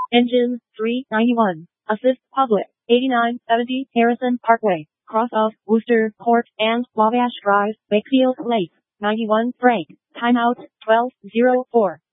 Engine 391. Assist public. 8970 Harrison Parkway. Cross of Worcester Court and Wabash Drive, Wakefield Lakes. 91 break. Timeout 12:04.